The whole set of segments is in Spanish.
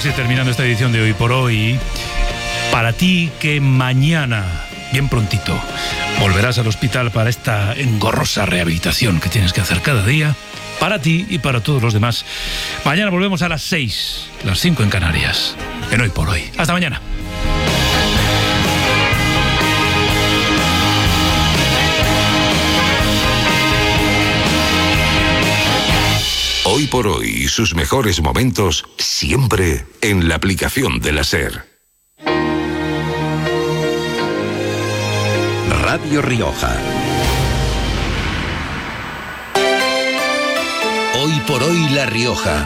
vamos a ir terminando esta edición de Hoy por Hoy. Para ti que mañana, bien prontito, volverás al hospital para esta engorrosa rehabilitación que tienes que hacer cada día, para ti y para todos los demás. Mañana volvemos a las 6, las 5 en Canarias, en Hoy por Hoy. Hasta mañana. Hoy por Hoy y sus mejores momentos siempre en la aplicación de la SER. Radio Rioja. Hoy por Hoy La Rioja.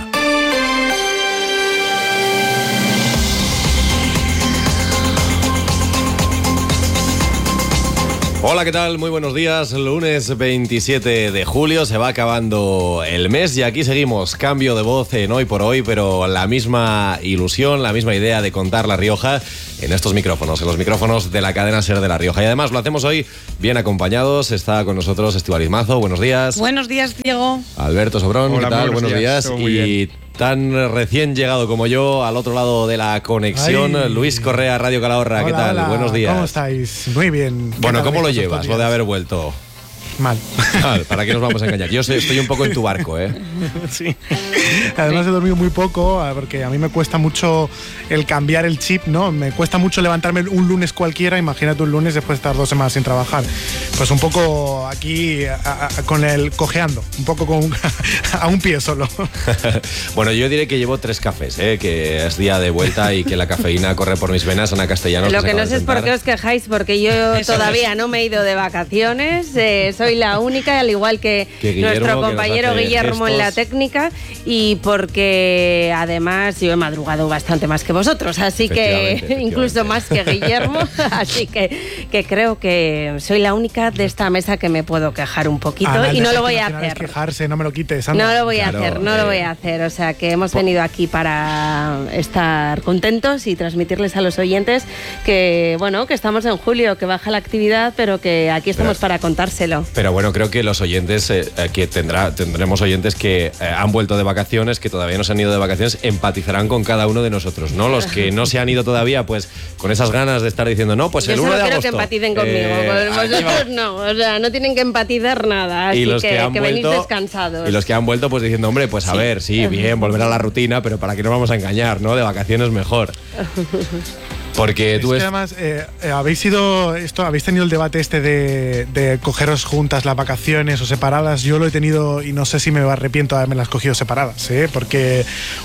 Hola, ¿qué tal? Muy buenos días. Lunes 27 de julio, se va acabando el mes y aquí seguimos. Cambio de voz en Hoy por Hoy, pero la misma ilusión, la misma idea de contar La Rioja en estos micrófonos, en los micrófonos de la cadena SER de La Rioja. Y además lo hacemos hoy bien acompañados. Está con nosotros Estíbaliz Mazo. Buenos días. Buenos días, Diego. Alberto Sobrón. Hola, ¿qué tal? Buenos días. Y tan recién llegado como yo, al otro lado de la conexión, Luis Correa, Radio Calahorra. Hola, ¿qué tal? hola. Buenos días. ¿Cómo estáis? Muy bien. Bueno, ¿cómo lo llevas, lo de haber vuelto? Mal. ¿Para qué nos vamos a engañar? Yo estoy un poco en tu barco, ¿eh? Sí. Además he dormido muy poco porque a mí me cuesta mucho el cambiar el chip, ¿no? Me cuesta mucho levantarme un lunes cualquiera. Imagínate un lunes después de estar 2 semanas sin trabajar. Pues un poco aquí con el cojeando, un poco a un pie solo. Bueno, yo diré que llevo 3 cafés, que es día de vuelta y que la cafeína corre por mis venas. Ana Castellanos. Lo que no sé es por qué os quejáis, porque yo todavía no me he ido de vacaciones. Soy la única, al igual que nuestro compañero Guillermo en la técnica, y porque además yo he madrugado bastante más que vosotros, así que incluso más que Guillermo, así que creo que soy la única de esta mesa que me puedo quejar un poquito, y no lo voy a hacer. Quejarse, no me lo quites, Anda. No lo voy a hacer, no lo voy a hacer, o sea que hemos venido aquí para estar contentos y transmitirles a los oyentes que, bueno, que estamos en julio, que baja la actividad, pero que aquí estamos para contárselo. Pero bueno, creo que los oyentes, que tendremos oyentes que han vuelto de vacaciones, que todavía no se han ido de vacaciones, empatizarán con cada uno de nosotros, ¿no? Los que no se han ido todavía, pues con esas ganas de estar diciendo, no, pues el 1 de agosto. Yo solo quiero que empaticen conmigo, vosotros no, o sea, no tienen que empatizar nada, así que venís descansados. Y los que han vuelto, pues diciendo, hombre, pues a ver, sí, bien, volver a la rutina, pero para que no vamos a engañar, ¿no? De vacaciones mejor. Porque tú además habéis tenido el debate este de cogeros juntas las vacaciones o separadas. Yo lo he tenido y no sé si me arrepiento de haberme las cogido separadas, porque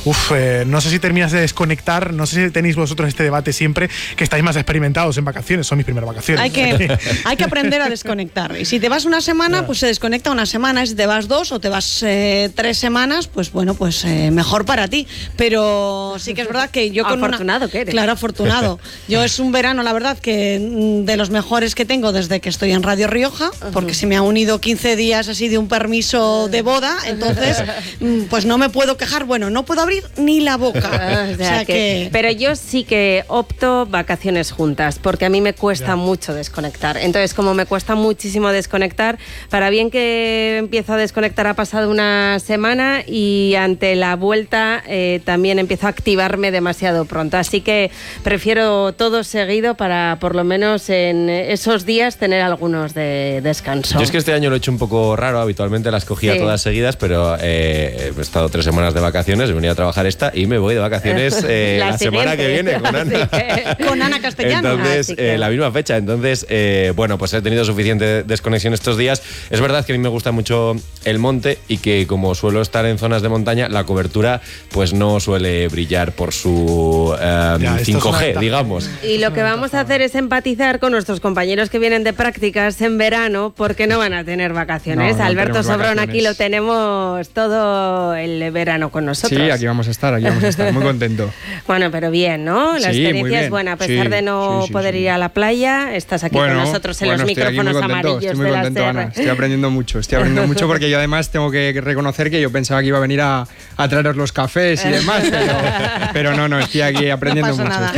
no sé si terminas de desconectar. No sé si tenéis vosotros este debate siempre, que estáis más experimentados en vacaciones. Son mis primeras vacaciones. Hay que aprender a desconectar. Y si te vas una semana, pues se desconecta una semana. Si te vas 2 o te vas 3 semanas, pues bueno, pues mejor para ti. Pero sí que es verdad que yo afortunado que eres. Claro, afortunado. Yo es un verano, la verdad, que de los mejores que tengo desde que estoy en Radio Rioja, porque se me han unido 15 días así de un permiso de boda, entonces pues no me puedo quejar, bueno, no puedo abrir ni la boca. O sea que... Pero yo sí que opto vacaciones juntas, porque a mí me cuesta mucho desconectar. Entonces, como me cuesta muchísimo desconectar, para bien que empiezo a desconectar ha pasado una semana y ante la vuelta también empiezo a activarme demasiado pronto. Así que prefiero todo seguido para por lo menos en esos días tener algunos de descanso. Yo es que este año lo he hecho un poco raro, habitualmente las cogía todas seguidas, pero he estado 3 semanas de vacaciones, he venido a trabajar esta y me voy de vacaciones la semana que viene con Ana. Con Ana Castellanos. Entonces, la misma fecha. Entonces, bueno, pues he tenido suficiente desconexión estos días. Es verdad que a mí me gusta mucho el monte y que como suelo estar en zonas de montaña, la cobertura pues no suele brillar por su 5G, digamos. Y lo que vamos a hacer es empatizar con nuestros compañeros que vienen de prácticas en verano, porque no van a tener vacaciones. No Alberto Sobrón, vacaciones. aquí lo tenemos todo el verano con nosotros. Sí, aquí vamos a estar, muy contento. Bueno, pero bien, ¿no? La experiencia es buena, a pesar de no poder ir a la playa, estás aquí con nosotros en los micrófonos amarillos. Estoy muy contento, Ana. Estoy aprendiendo mucho porque yo además tengo que reconocer que yo pensaba que iba a venir a traeros los cafés y demás, pero no, estoy aquí aprendiendo mucho,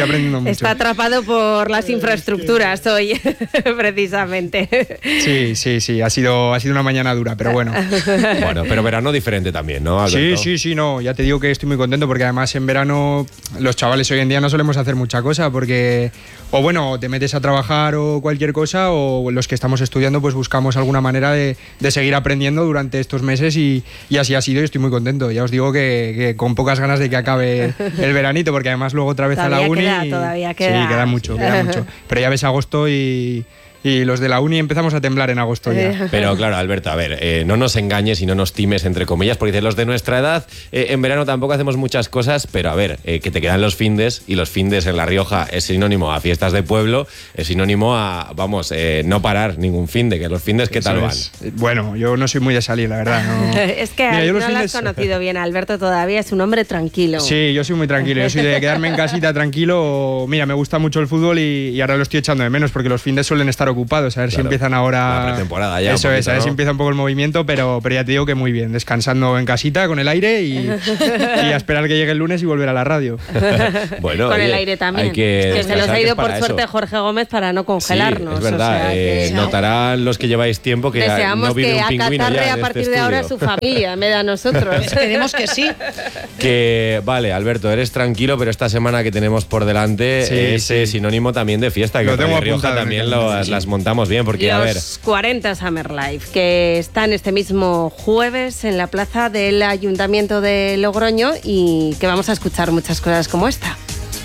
mucho. Está atrapado por las infraestructuras hoy, precisamente. Sí, ha sido una mañana dura, pero bueno. Bueno, pero verano diferente también, ¿no, Alberto? Sí, no, ya te digo que estoy muy contento porque además en verano los chavales hoy en día no solemos hacer mucha cosa porque o bueno, te metes a trabajar o cualquier cosa o los que estamos estudiando pues buscamos alguna manera de seguir aprendiendo durante estos meses y así ha sido y estoy muy contento. Ya os digo que con pocas ganas de que acabe el veranito porque además luego otra vez Todavía a la uni. todavía queda. Sí, queda mucho. Pero ya ves agosto y los de la uni empezamos a temblar en agosto ya. Pero claro, Alberto, a ver, no nos engañes y no nos times, entre comillas, porque dices, los de nuestra edad, en verano tampoco hacemos muchas cosas, pero a ver, que te quedan los findes, y los findes en La Rioja es sinónimo a fiestas de pueblo, es sinónimo a, vamos, no parar ningún finde, que los findes, ¿qué tal van? Bueno, yo no soy muy de salir, la verdad. No. Es que Mira, no lo has conocido bien, Alberto, todavía es un hombre tranquilo. Sí, yo soy muy tranquilo, yo soy de quedarme en casita tranquilo. Mira, me gusta mucho el fútbol y ahora lo estoy echando de menos porque los findes suelen estar ocupados, a ver si empiezan ahora la pretemporada ya. Eso es, a ver si empieza un poco el movimiento, pero ya te digo que muy bien, descansando en casita con el aire y a esperar que llegue el lunes y volver a la radio. Bueno, con el aire también. Que se nos ha ido por suerte Jorge Gómez para no congelarnos. Sí, es verdad, o sea, notarán los que lleváis tiempo que deseamos no viene que un pingüino acatarre ya a en partir este de ahora estudio. su familia, en vez de a nosotros. Esperemos que sí. Que vale, Alberto, eres tranquilo, pero esta semana que tenemos por delante es sinónimo también de fiesta, que Lo tengo en Rioja apuntado también en el calendario. las montamos bien, porque a ver. Los 40 Summer Life, que están este mismo jueves en la plaza del Ayuntamiento de Logroño y que vamos a escuchar muchas cosas como esta.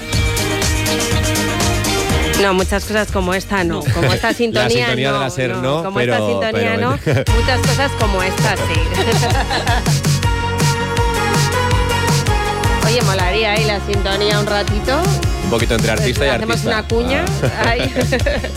No, muchas cosas como esta no. Como esta sintonía, La sintonía no, de la SER no, como pero- esta sintonía pero- no. Muchas cosas como esta sí. Oye, molaría ahí la sintonía un ratito. Un poquito entre artista y Hacemos artista. una cuña. Ah. Ahí.